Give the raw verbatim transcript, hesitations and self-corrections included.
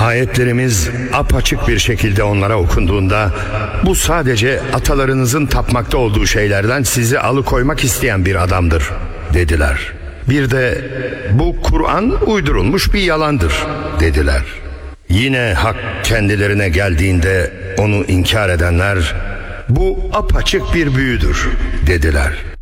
Ayetlerimiz apaçık bir şekilde onlara okunduğunda bu sadece atalarınızın tapmakta olduğu şeylerden sizi alıkoymak isteyen bir adamdır dediler. Bir de bu Kur'an uydurulmuş bir yalandır dediler. Yine hak kendilerine geldiğinde onu inkar edenler bu apaçık bir büyüdür dediler.